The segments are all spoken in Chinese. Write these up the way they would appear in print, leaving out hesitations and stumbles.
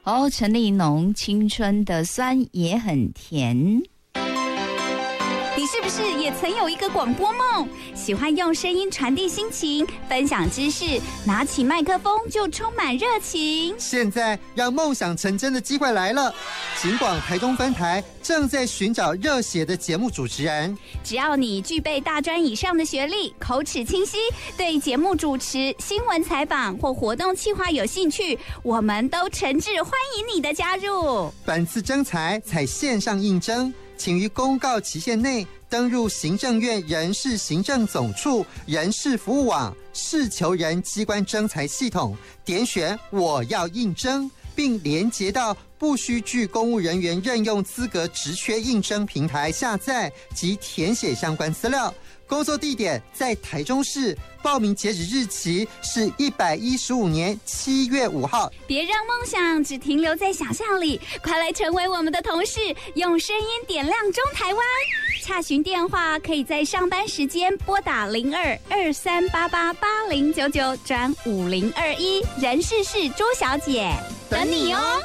哦，陈立农，青春的酸也很甜。 你是不是也曾有一个广播梦？喜欢用声音传递心情，分享知识，拿起麦克风就充满热情。 现在让梦想成真的机会来了！警广台中分台正在寻找热血的节目主持人。 只要你具备大专以上的学历，口齿清晰，对节目主持、新闻采访或活动企划有兴趣，我们都诚挚欢迎你的加入。 本次征才采线上应征，请于公告期限内登入行政院人事行政总处人事服务网事求人机关征才系统，点选我要应征，并连结到不需具公务人员任用资格职缺应征平台下载及填写相关资料。工作地点在台中市，报名截止日期是115年7月5号。 别让梦想只停留在想象里，快来成为我们的同事，用声音点亮中台湾。洽询电话可以在上班时间拨打02-2388-8099转5021，人事是朱小姐，等你哦。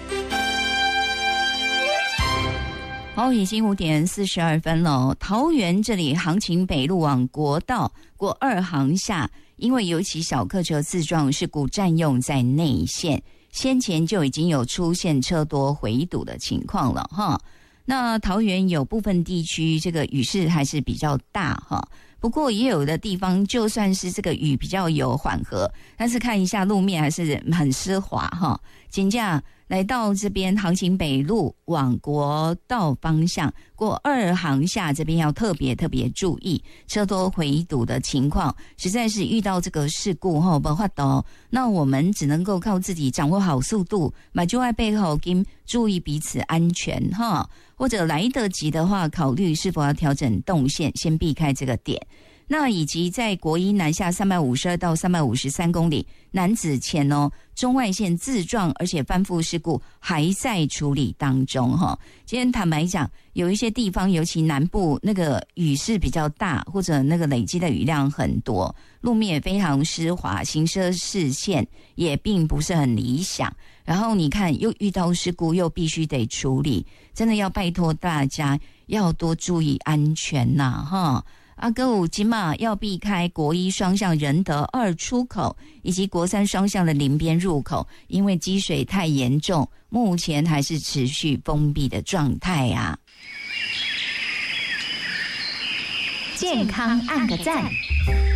好，已经5点42分了。桃园这里行情北路往国道过2航下，因为有起小客车自撞事故占用在内线，先前就已经有出现车多回堵的情况了哈。那桃园有部分地区这个雨势还是比较大哈，不过也有的地方就算是这个雨比较有缓和，但是看一下路面还是很湿滑哈。请假来到这边行情北路往国道方向过2航下，这边要特别注意车多回堵的情况，实在是遇到这个事故后没办法，那我们只能够靠自己掌握好速度，买就在背后跟注意彼此安全哈，或者来得及的话考虑是否要调整动线，先避开这个点。那以及在国一南下352到353公里楠梓前中外线自撞而且翻覆事故还在处理当中哈。今天坦白讲，有一些地方尤其南部那个雨势比较大，或者那个累积的雨量很多，路面也非常湿滑，行车视线也并不是很理想。然后你看又遇到事故又必须得处理，真的要拜托大家要多注意安全呐哈。还有今嘛要避开国一双向仁德2出口以及国3双向的林边入口，因为积水太严重，目前还是持续封闭的状态啊。 健康按个赞。